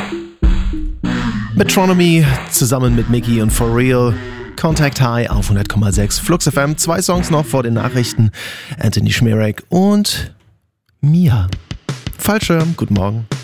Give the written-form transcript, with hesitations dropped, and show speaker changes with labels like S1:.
S1: Metronomy zusammen mit Mickey und For Real. Contact High auf 100,6 Flux FM. 2 Songs noch vor den Nachrichten. Anthony Schmerek und Mia. Fallschirm, guten Morgen.